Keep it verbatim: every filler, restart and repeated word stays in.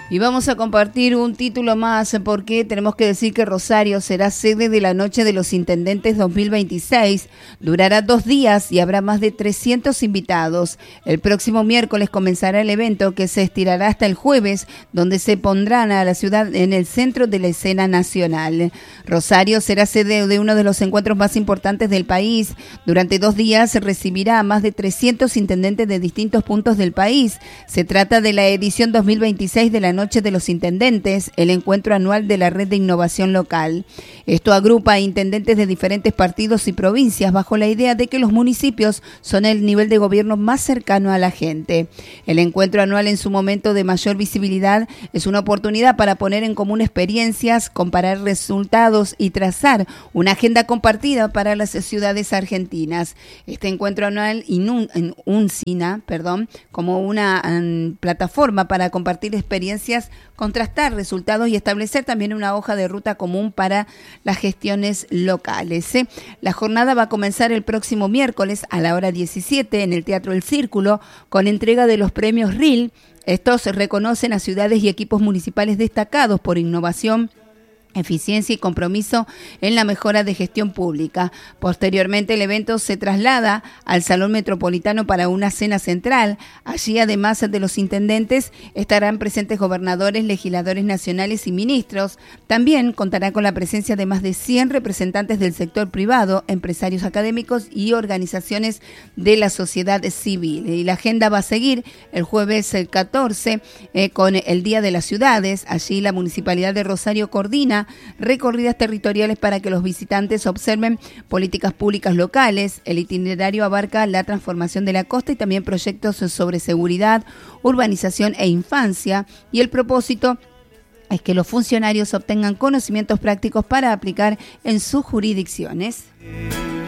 Y vamos a compartir un título más porque tenemos que decir que Rosario será sede de la Noche de los Intendentes dos mil veintiséis. Durará dos días y habrá más de trescientos invitados. El próximo miércoles comenzará el evento que se estirará hasta el jueves, donde se pondrán a la ciudad en el centro de la escena nacional. Rosario será sede de uno de los encuentros más importantes del país. Durante dos días recibirá a más de trescientos intendentes de distintos puntos del país. Se trata de la edición dos mil veintiséis de la Noche de los Intendentes, el encuentro anual de la Red de Innovación Local. Esto agrupa a intendentes de diferentes partidos y provincias bajo la idea de que los municipios son el nivel de gobierno más cercano a la gente. El encuentro anual, en su momento de mayor visibilidad, es una oportunidad para poner en común experiencias, comparar resultados y trazar una agenda compartida para las ciudades argentinas. Este encuentro anual en UNCINA, perdón, como una um, plataforma para compartir experiencias, contrastar resultados y establecer también una hoja de ruta común para las gestiones locales. ¿eh? La jornada va a comenzar el próximo miércoles a la hora diecisiete en el Teatro El Círculo con entrega de los premios R I L. Estos reconocen a ciudades y equipos municipales destacados por innovación, eficiencia y compromiso en la mejora de gestión pública. Posteriormente, el evento se traslada al Salón Metropolitano para una cena central. Allí, además de los intendentes, estarán presentes gobernadores, legisladores nacionales y ministros. También contará con la presencia de más de cien representantes del sector privado, empresarios académicos y organizaciones de la sociedad civil. Y la agenda va a seguir el jueves catorce eh, con el Día de las Ciudades. Allí la Municipalidad de Rosario coordina recorridas territoriales para que los visitantes observen políticas públicas locales. El itinerario abarca la transformación de la costa y también proyectos sobre seguridad, urbanización e infancia, y el propósito es que los funcionarios obtengan conocimientos prácticos para aplicar en sus jurisdicciones.